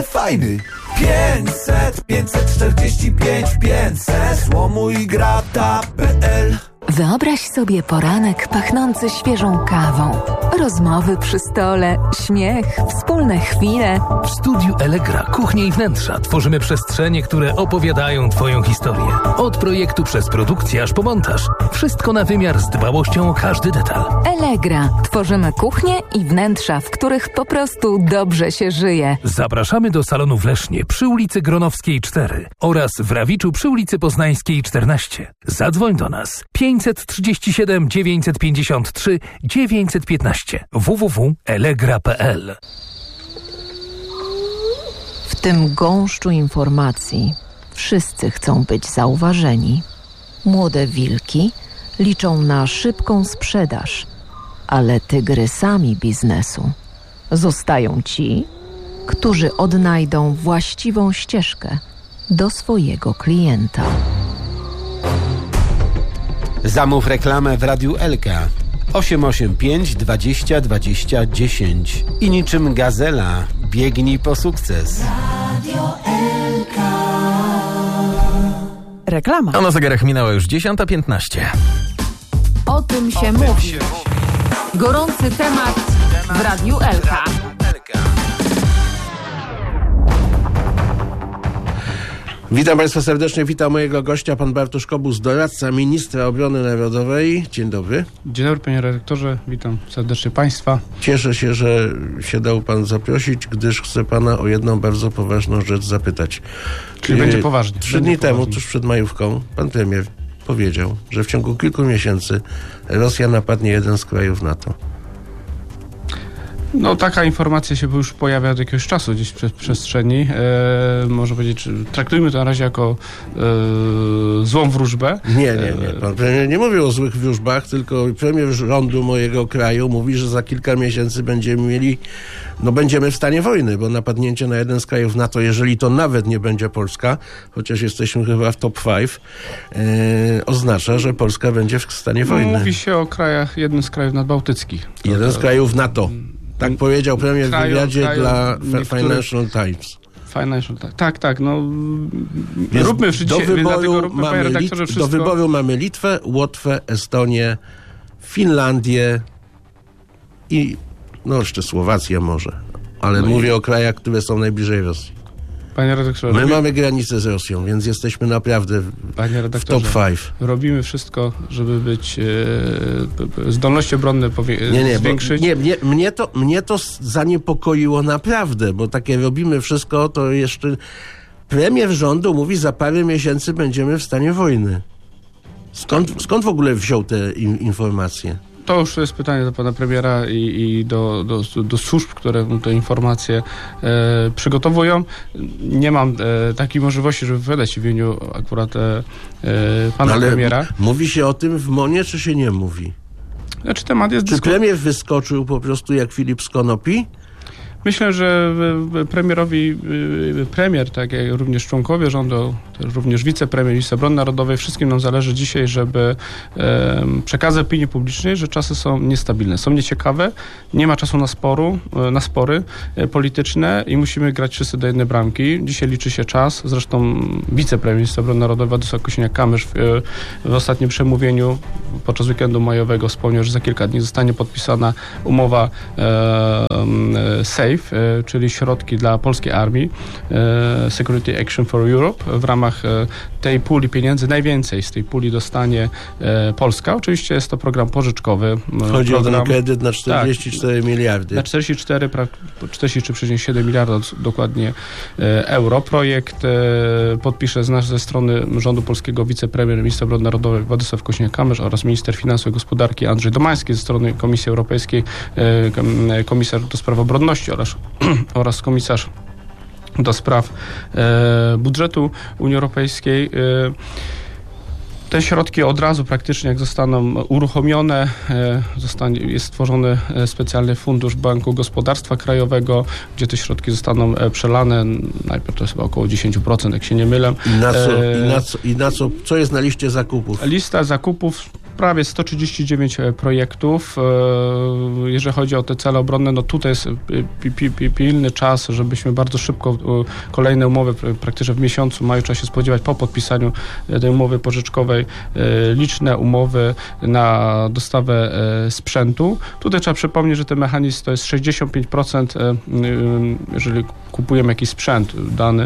fajny. 500, 545, 500. Słomuigrata.pl. Wyobraź sobie poranek pachnący świeżą kawą. Rozmowy przy stole, śmiech, wspólne chwile. W studiu Allegra Kuchnie i Wnętrza tworzymy przestrzenie, które opowiadają Twoją historię. Od projektu przez produkcję aż po montaż. Wszystko na wymiar z dbałością o każdy detal. Allegra. Tworzymy kuchnie i wnętrza, w których po prostu dobrze się żyje. Zapraszamy do salonu w Lesznie przy ulicy Gronowskiej 4 oraz w Rawiczu przy ulicy Poznańskiej 14. Zadzwoń do nas 537 953 915 www.allegra.pl. W tym gąszczu informacji wszyscy chcą być zauważeni. Młode wilki liczą na szybką sprzedaż, ale tygrysami biznesu zostają ci, którzy odnajdą właściwą ścieżkę do swojego klienta. Zamów reklamę w Radiu Elka 885 20 20 10 i niczym gazela biegnij po sukces. Radio Elka. Reklama. A na zegarach minęła już 10:15. O tym się mówi. Gorący temat w Radiu Elka. Witam Państwa serdecznie, witam mojego gościa, pan Bartosz Kobus, doradca ministra obrony narodowej. Dzień dobry. Dzień dobry, panie redaktorze, witam serdecznie Państwa. Cieszę się, że się dał pan zaprosić, gdyż chcę pana o jedną bardzo poważną rzecz zapytać. Czyli będzie poważnie. 3 dni temu, tuż przed majówką, pan premier powiedział, że w ciągu kilku miesięcy Rosja napadnie jeden z krajów NATO. No taka informacja się już pojawia od jakiegoś czasu gdzieś w przestrzeni. Można powiedzieć, traktujmy to na razie jako złą wróżbę. Nie. Pan premier nie mówił o złych wróżbach, tylko premier rządu mojego kraju mówi, że za kilka miesięcy będziemy w stanie wojny, bo napadnięcie na jeden z krajów NATO, jeżeli to nawet nie będzie Polska, chociaż jesteśmy chyba w top 5, oznacza, że Polska będzie w stanie wojny. Mówi się o jednym z krajów nadbałtyckich. Jeden z krajów NATO. Tak powiedział premier w wywiadzie dla Financial Times. Tak, no róbmy wszystko. Do wyboru mamy Litwę, Łotwę, Estonię, Finlandię i jeszcze Słowację może. Ale mówię o krajach, które są najbliżej Rosji. Panie redaktorze, my mamy granicę z Rosją, więc jesteśmy naprawdę w top 5. Robimy wszystko, żeby być zdolności obronne zwiększyć. Mnie to zaniepokoiło naprawdę, bo takie robimy wszystko, to jeszcze premier rządu mówi, za parę miesięcy będziemy w stanie wojny. Skąd w ogóle wziął te informacje? To już jest pytanie do pana premiera i do służb, które te informacje przygotowują. Nie mam takiej możliwości, żeby wypowiadać w imieniu akurat pana premiera. Mówi się o tym w MON-ie, czy się nie mówi? Znaczy temat jest... Czy premier wyskoczył po prostu jak Filip z Konopi? Myślę, że premier, tak jak również członkowie rządu, również wicepremier, minister obrony narodowej, wszystkim nam zależy dzisiaj, żeby przekazać opinii publicznej, że czasy są niestabilne, są nieciekawe, nie ma czasu na spory polityczne i musimy grać wszyscy do jednej bramki. Dzisiaj liczy się czas. Zresztą wicepremier, minister obrony narodowej Władysław Kosiniak-Kamysz w ostatnim przemówieniu podczas weekendu majowego wspomniał, że za kilka dni zostanie podpisana umowa SAFE, czyli środki dla polskiej armii, Security Action for Europe. W ramach tej puli pieniędzy najwięcej z tej puli dostanie Polska. Oczywiście jest to program pożyczkowy. Chodzi o ten kredyt na 44 miliardy. Na 43,7 miliarda dokładnie euro. Projekt podpisze ze strony rządu polskiego wicepremier, minister obrony narodowej Władysław Kosiniak-Kamysz oraz minister finansów i gospodarki Andrzej Domański, ze strony Komisji Europejskiej komisarz do spraw obronności oraz komisarz do spraw budżetu Unii Europejskiej. Te środki od razu praktycznie jak zostaną uruchomione, jest stworzony specjalny fundusz Banku Gospodarstwa Krajowego, gdzie te środki zostaną przelane. Najpierw to jest chyba około 10%, jak się nie mylę. Co jest na liście zakupów? Lista zakupów prawie 139 projektów. Jeżeli chodzi o te cele obronne, no tutaj jest pilny czas, żebyśmy bardzo szybko kolejne umowy, praktycznie w miesiącu maju trzeba się spodziewać po podpisaniu tej umowy pożyczkowej, liczne umowy na dostawę sprzętu. Tutaj trzeba przypomnieć, że ten mechanizm to jest 65%, jeżeli kupujemy jakiś sprzęt dany,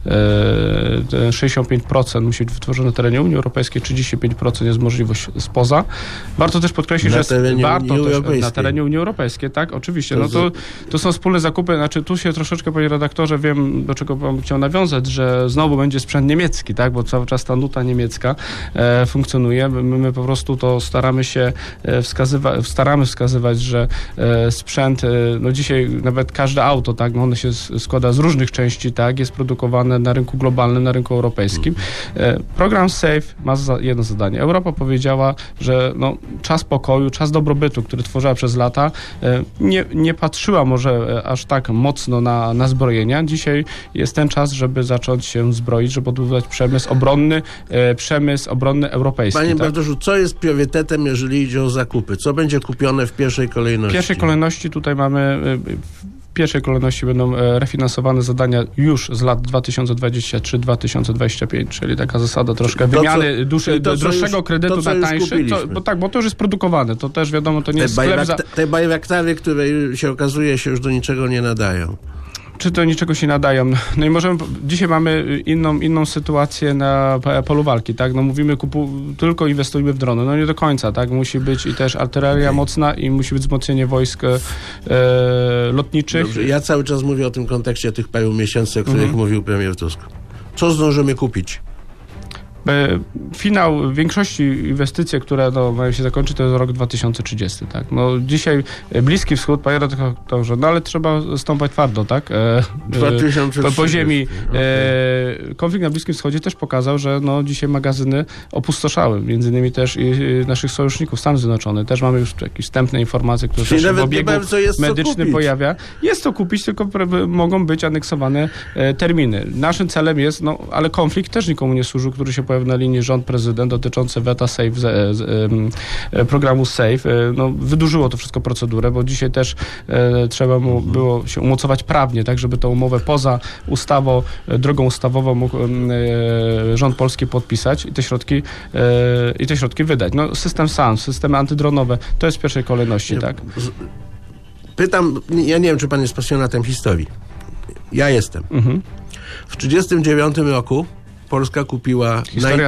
65% musi być wytworzone na terenie Unii Europejskiej, 35% jest możliwość spoza. Warto też podkreślić, że na terenie Unii Europejskiej, tak, oczywiście. No to są wspólne zakupy, znaczy tu się troszeczkę, panie redaktorze, wiem, do czego bym chciał nawiązać, że znowu będzie sprzęt niemiecki, tak, bo cały czas ta nuta niemiecka funkcjonuje. My po prostu to staramy wskazywać, że sprzęt, no dzisiaj nawet każde auto, tak, no one się składa z różnych części, tak, jest produkowane na rynku globalnym, na rynku europejskim. Program SAFE ma jedno zadanie. Europa powiedziała, że no, czas pokoju, czas dobrobytu, który tworzyła przez lata, nie patrzyła może aż tak mocno na zbrojenia. Dzisiaj jest ten czas, żeby zacząć się zbroić, żeby odbudować przemysł obronny europejski. Panie tak? Bartoszu, co jest priorytetem, jeżeli idzie o zakupy? Co będzie kupione w pierwszej kolejności? W pierwszej kolejności tutaj mamy... W pierwszej kolejności będą refinansowane zadania już z lat 2023-2025, czyli taka zasada troszkę wymiany droższego kredytu na tańszy. Bo to już jest produkowane, to też wiadomo, to nie jest sklep Te bajraktary, które się okazuje się już do niczego nie nadają. Czy to niczego się nadają? No i dzisiaj mamy inną sytuację na polu walki, tak? No mówimy, tylko inwestujmy w drony. No nie do końca, tak? Musi być i też artyleria mocna i musi być wzmocnienie wojsk lotniczych. Dobrze, ja cały czas mówię o tym kontekście tych paru miesięcy, o których mówił premier Tusk. Co zdążymy kupić? Finał większości inwestycji, które mają się zakończyć, to jest rok 2030, tak? No dzisiaj Bliski Wschód, panie redaktorze, no ale trzeba stąpać twardo, tak? Po ziemi. Konflikt na Bliskim Wschodzie też pokazał, że no dzisiaj magazyny opustoszały, między innymi też i naszych sojuszników, Stanów Zjednoczonych. Też mamy już jakieś wstępne informacje, które też w obiegu medycznym pojawia. Jest to kupić, tylko mogą być aneksowane terminy. Naszym celem jest, no ale konflikt też nikomu nie służył, który się pojawił na linii rząd-prezydent dotyczący weta SAFE, programu SAFE. No, wydłużyło to wszystko procedurę, bo dzisiaj też trzeba było się umocować prawnie, tak, żeby tę umowę poza ustawą, drogą ustawową mógł rząd polski podpisać i te środki wydać. No, system SAM, systemy antydronowe, to jest w pierwszej kolejności, tak? Pytam, ja nie wiem, czy pan jest pasjonatem historii. Ja jestem. W 1939 roku Polska kupiła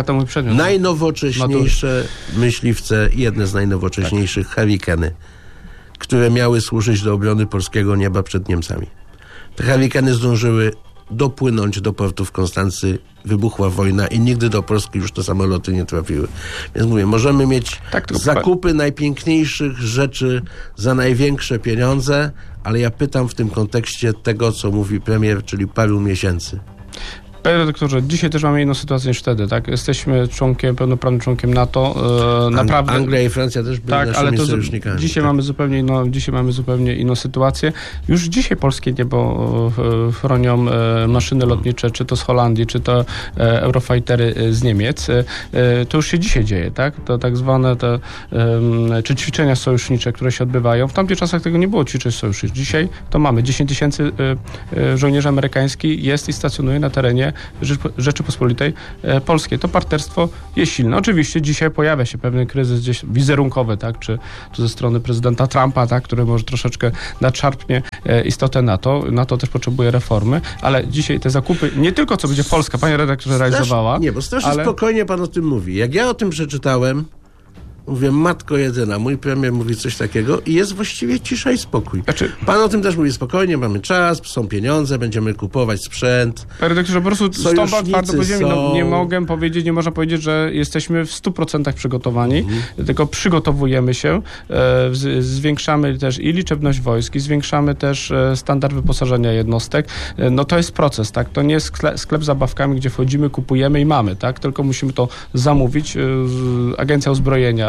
najnowocześniejsze myśliwce, jedne z najnowocześniejszych Hurricany, które miały służyć do obrony polskiego nieba przed Niemcami. Te Hurricany zdążyły dopłynąć do portu w Konstancy, wybuchła wojna i nigdy do Polski już te samoloty nie trafiły. Więc mówię, możemy mieć zakupy najpiękniejszych rzeczy za największe pieniądze, ale ja pytam w tym kontekście tego, co mówi premier, czyli paru miesięcy. Panie redaktorze, dzisiaj też mamy inną sytuację niż wtedy, tak? Jesteśmy pełnoprawnym członkiem NATO. Naprawdę. Anglia i Francja też były naszymi sojusznikami. Dzisiaj mamy zupełnie inną sytuację. Już dzisiaj polskie niebo chronią maszyny lotnicze, czy to z Holandii, czy to Eurofightery z Niemiec. To już się dzisiaj dzieje, tak? To tak zwane czy ćwiczenia sojusznicze, które się odbywają. W tamtych czasach tego nie było ćwiczeń sojuszniczych. Dzisiaj to mamy. 10 000 żołnierzy amerykańskich jest i stacjonuje na terenie Rzeczypospolitej Polskiej. To partnerstwo jest silne. Oczywiście dzisiaj pojawia się pewien kryzys gdzieś wizerunkowy, tak, czy ze strony prezydenta Trumpa, tak, który może troszeczkę nadszarpnie istotę NATO. NATO też potrzebuje reformy, ale dzisiaj te zakupy, nie tylko co będzie Polska, panie redaktorze, realizowała. Nie, bo strasznie spokojnie pan o tym mówi. Jak ja o tym przeczytałem, mówię, matko jedyna, mój premier mówi coś takiego i jest właściwie cisza i spokój. Pan o tym też mówi spokojnie, mamy czas, są pieniądze, będziemy kupować sprzęt. Panie redaktorze, po prostu stąpam twardo po ziemi. Nie mogę powiedzieć, nie można powiedzieć, że jesteśmy w 100% przygotowani, tylko przygotowujemy się, zwiększamy też i liczebność wojsk, i zwiększamy też standard wyposażenia jednostek. No to jest proces, tak? To nie jest sklep z zabawkami, gdzie wchodzimy, kupujemy i mamy, tak? Tylko musimy to zamówić. Agencja Uzbrojenia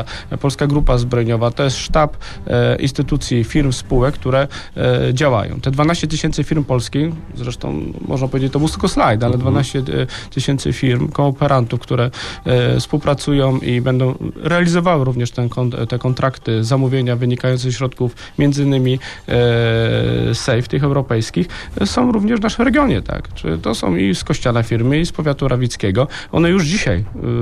Polska Grupa Zbrojeniowa, to jest sztab instytucji, firm, spółek, które działają. Te 12 tysięcy firm polskich, zresztą można powiedzieć, to był tylko slajd, ale 12 tysięcy firm, kooperantów, które współpracują i będą realizowały również te kontrakty, zamówienia wynikające z środków, między innymi SAFE, tych europejskich, są również w naszym regionie, tak? Czy to są i z Kościana firmy, i z powiatu rawickiego. One już dzisiaj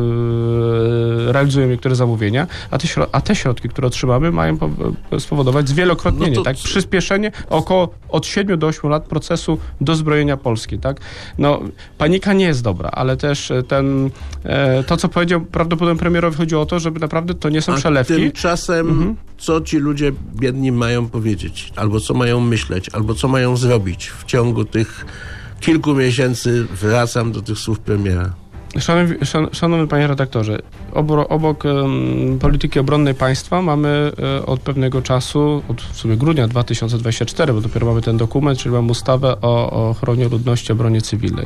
realizują niektóre zamówienia, a te środki, które otrzymamy, mają spowodować zwielokrotnienie, tak? Przyspieszenie około od 7 do 8 lat procesu dozbrojenia Polski, tak? No, panika nie jest dobra, ale też to, co powiedział prawdopodobnie premierowi, chodziło o to, żeby naprawdę to nie są przelewki. Tymczasem co ci ludzie biedni mają powiedzieć, albo co mają myśleć, albo co mają zrobić w ciągu tych kilku miesięcy, wracam do tych słów premiera. Szanowny panie redaktorze, obok polityki obronnej państwa mamy od pewnego czasu, od w sumie grudnia 2024, bo dopiero mamy ten dokument, czyli mamy ustawę o ochronie ludności, obronie cywilnej.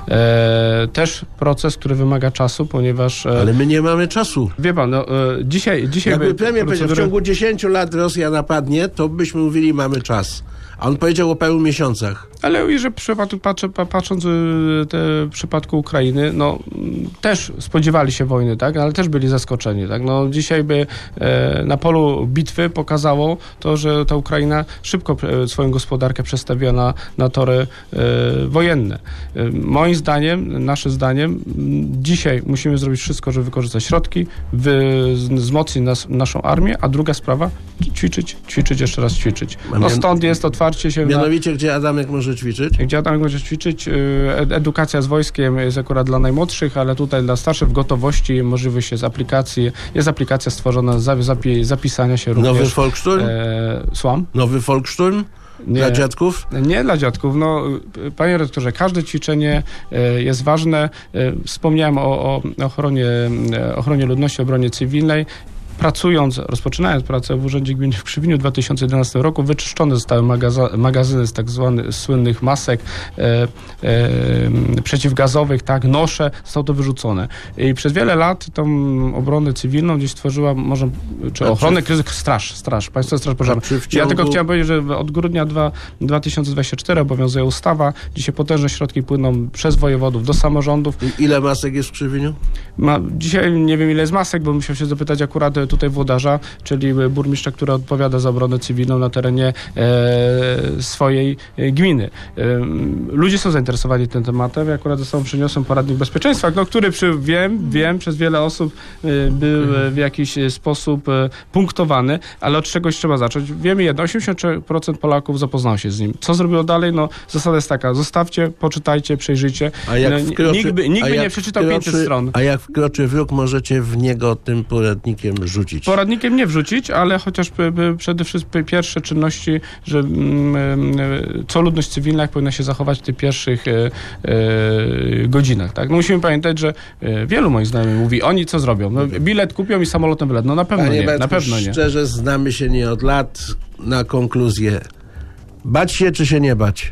Też proces, który wymaga czasu, ponieważ... Ale my nie mamy czasu. Wie pan, dzisiaj... Jakby premier powiedział, w ciągu 10 lat Rosja napadnie, to byśmy mówili, mamy czas. A on powiedział o paru miesiącach. Ale jeżeli patrząc w przypadku Ukrainy, no też spodziewali się wojny, tak, ale też byli zaskoczeni, tak. No dzisiaj by na polu bitwy pokazało to, że ta Ukraina szybko swoją gospodarkę przestawiła na tory wojenne. Moim zdaniem, naszym zdaniem, dzisiaj musimy zrobić wszystko, żeby wykorzystać środki, wzmocnić naszą armię, a druga sprawa, ćwiczyć, jeszcze raz ćwiczyć. No stąd jest otwarcie się mianowicie, gdzie Adamek może ćwiczyć? Gdzie Adamek może ćwiczyć? Edukacja z wojskiem jest akurat dla najmłodszych, ale tutaj dla starszych w gotowości możliwość jest aplikacji. Jest aplikacja stworzona zapisania się również. Nowy Volkssturm? Słucham? Nowy Volkssturm? Dla dziadków? Nie dla dziadków. No, panie redaktorze, każde ćwiczenie jest ważne. Wspomniałem o ochronie ludności, obronie cywilnej. Rozpoczynając pracę w Urzędzie Gminy w Krzywinie w 2011 roku, wyczyszczone zostały magazyny z tak zwanych słynnych masek przeciwgazowych, tak, nosze, zostało to wyrzucone. I przez wiele lat tą obronę cywilną gdzieś stworzyła, czy ochronę kryzysu, straż, Państwowa Straż Pożarna. Ja tylko chciałem powiedzieć, że od grudnia 2024 obowiązuje ustawa, dzisiaj potężne środki płyną przez wojewodów do samorządów. Ile masek jest w Krzywieniu? Dzisiaj nie wiem, ile jest masek, bo musiał się zapytać akurat tutaj włodarza, czyli burmistrza, który odpowiada za obronę cywilną na terenie swojej gminy. Ludzie są zainteresowani tym tematem. Ja akurat ze sobą przyniosłem poradnik bezpieczeństwa, który wiem, przez wiele osób był w jakiś sposób punktowany, ale od czegoś trzeba zacząć. Wiemy jedno, 83% Polaków zapoznało się z nim. Co zrobiło dalej? No, zasada jest taka, zostawcie, poczytajcie, przejrzyjcie. Nikt by nie przeczytał 500 stron. A jak wkroczy wróg, możecie w niego tym poradnikiem rzucić? Poradnikiem nie wrzucić, ale chociażby przede wszystkim pierwsze czynności, że co ludność cywilna jak powinna się zachować w tych pierwszych godzinach. Tak? No musimy pamiętać, że wielu moich znajomych mówi, oni co zrobią? No, bilet kupią i samolotem wylecą. No na pewno Panie nie. Bartku, na pewno nie. Szczerze, znamy się nie od lat. Na konkluzję. Bać się czy się nie bać?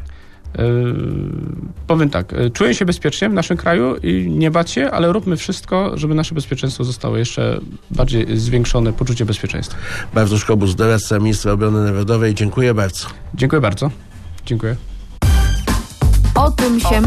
Powiem tak, czuję się bezpiecznie w naszym kraju i nie bać się, ale róbmy wszystko, żeby nasze bezpieczeństwo zostało jeszcze bardziej zwiększone, poczucie bezpieczeństwa. Bartosz Kobus, doradca ministra obrony narodowej. Dziękuję bardzo. Dziękuję bardzo. Dziękuję. O tym się